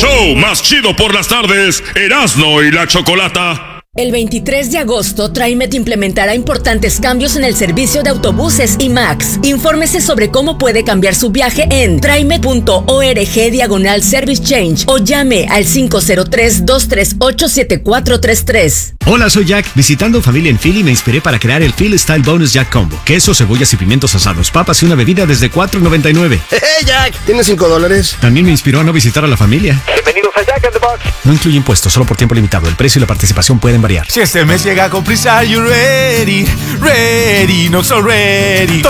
show más chido por las tardes, Erasmo y la Chocolata. El 23 de agosto, TriMet implementará importantes cambios en el servicio de autobuses IMAX. Infórmese sobre cómo puede cambiar su viaje en trimet.org/service change o llame al 503-238-7433. Hola, soy Jack. Visitando familia en Philly me inspiré para crear el Philly Style Bonus Jack Combo. Queso, cebollas y pimientos asados, papas y una bebida desde $4.99. ¡Hey, Jack! ¿Tienes $5? También me inspiró a no visitar a la familia. Bienvenidos a Jack in the Box. No incluye impuestos, solo por tiempo limitado. El precio y la participación pueden variar. Si este mes llega con prisa, are you ready? Ready, no so ready.